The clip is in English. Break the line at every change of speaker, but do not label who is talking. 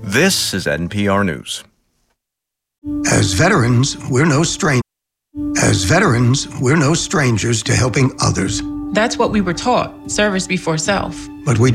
This is NPR News.
As veterans, we're no strangers to helping others.
That's what we were taught, service before self.
But we